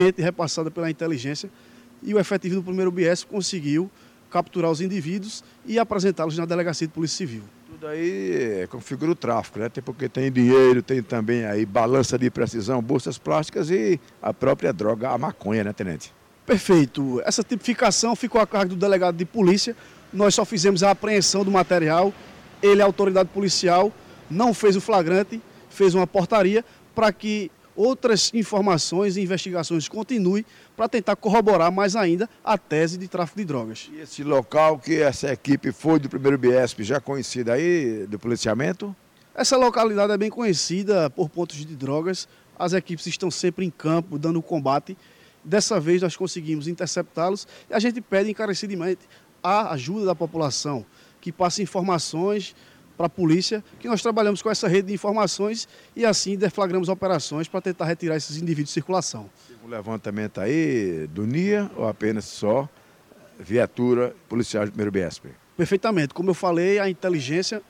repassada pela inteligência, e o efetivo do primeiro BS conseguiu capturar os indivíduos e apresentá-los na Delegacia de Polícia Civil. Tudo aí configura o tráfico, né? Porque tem dinheiro, tem também aí balança de precisão, bolsas plásticas e a própria droga, a maconha, né, tenente? Perfeito. Essa tipificação ficou a cargo do delegado de polícia. Nós só fizemos a apreensão do material. Ele, a autoridade policial, não fez o flagrante, fez uma portaria para que outras informações e investigações continuem para tentar corroborar mais ainda a tese de tráfico de drogas. E esse local que essa equipe foi do primeiro BIESP, já conhecida aí do policiamento? Essa localidade é bem conhecida por pontos de drogas. As equipes estão sempre em campo, dando combate. Dessa vez nós conseguimos interceptá-los e a gente pede encarecidamente a ajuda da população, que passe informações para a polícia, que nós trabalhamos com essa rede de informações e assim deflagramos operações para tentar retirar esses indivíduos de circulação. Um levantamento aí do NIA ou apenas só viatura policial do primeiro BIESP? Perfeitamente. Como eu falei, a inteligência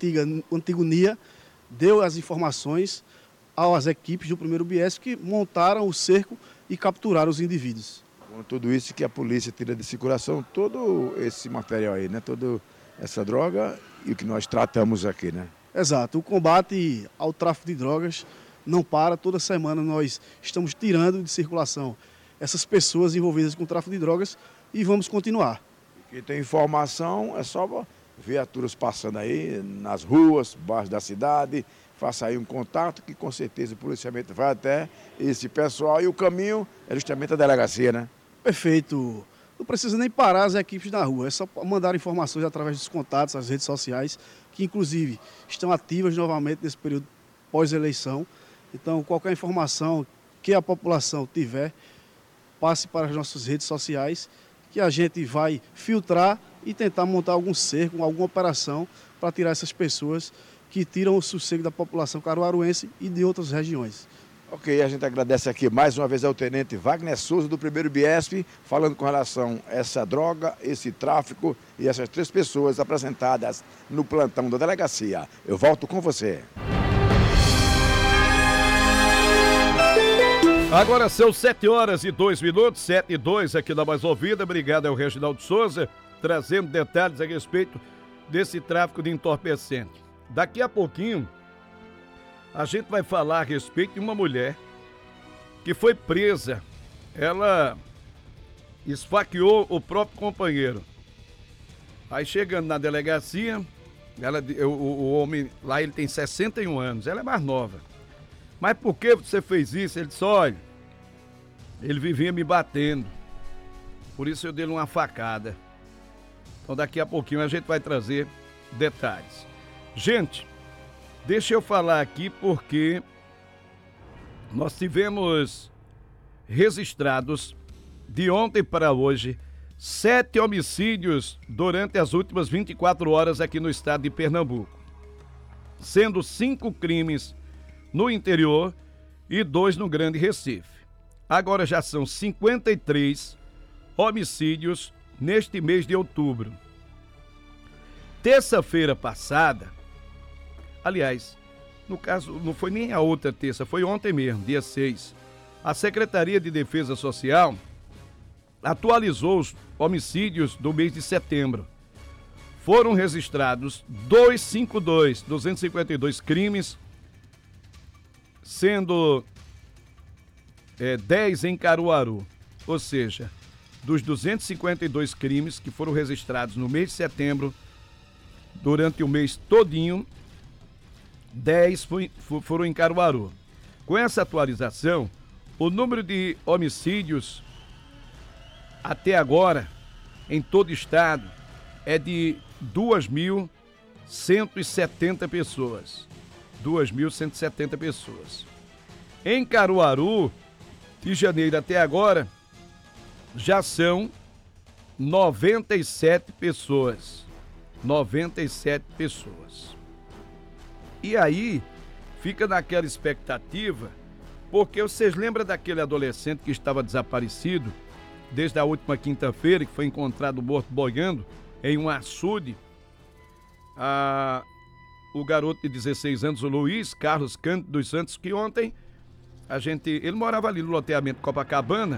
antigo NIA deu as informações às equipes do primeiro BIESP que montaram o cerco e capturaram os indivíduos. Com tudo isso que a polícia tira de circulação, todo esse material aí, né? Toda essa droga e o que nós tratamos aqui, né? Exato. O combate ao tráfico de drogas não para. Toda semana nós estamos tirando de circulação essas pessoas envolvidas com o tráfico de drogas e vamos continuar. Quem tem informação é só viaturas passando aí nas ruas, baixo da cidade, faça aí um contato que com certeza o policiamento vai até esse pessoal e o caminho é justamente a delegacia, né? Perfeito. Não precisa nem parar as equipes na rua, é só mandar informações através dos contatos, as redes sociais, que inclusive estão ativas novamente nesse período pós-eleição. Então, qualquer informação que a população tiver, passe para as nossas redes sociais, que a gente vai filtrar e tentar montar algum cerco, alguma operação para tirar essas pessoas que tiram o sossego da população caruaruense e de outras regiões. Ok, a gente agradece aqui mais uma vez ao tenente Wagner Souza do primeiro BIESP, falando com relação a essa droga, esse tráfico e essas 3 pessoas apresentadas no plantão da delegacia. Eu volto com você. Agora são 7h02, 7h02 aqui da Mais Ouvida. Obrigado ao Reginaldo Souza, trazendo detalhes a respeito desse tráfico de entorpecente. Daqui a pouquinho, a gente vai falar a respeito de uma mulher que foi presa. Ela esfaqueou o próprio companheiro. Aí chegando na delegacia, o homem lá ele tem 61 anos, ela é mais nova. Mas por que você fez isso? Ele disse, olha, ele vivia me batendo, por isso eu dei uma facada. Então daqui a pouquinho a gente vai trazer detalhes. Gente, deixa eu falar aqui porque nós tivemos registrados de ontem para hoje 7 homicídios durante as últimas 24 horas aqui no estado de Pernambuco, sendo 5 crimes no interior e 2 no Grande Recife. Agora já são 53 homicídios neste mês de outubro. Terça-feira passada, aliás, no caso não foi nem a outra terça, foi ontem mesmo, dia 6, a Secretaria de Defesa Social atualizou os homicídios do mês de setembro. Foram registrados 252 crimes, sendo 10 em Caruaru, ou seja, dos 252 crimes que foram registrados no mês de setembro, durante o mês todinho, 10 foram em Caruaru. Com essa atualização, o número de homicídios até agora, em todo o estado, é de 2.170 pessoas. 2.170 pessoas. Em Caruaru, de janeiro até agora, já são 97 pessoas. 97 pessoas. E aí, fica naquela expectativa, porque vocês lembram daquele adolescente que estava desaparecido desde a última quinta-feira, que foi encontrado morto boiando em um açude? O garoto de 16 anos, o Luiz Carlos Cândido dos Santos, que ontem ele morava ali no loteamento Copacabana,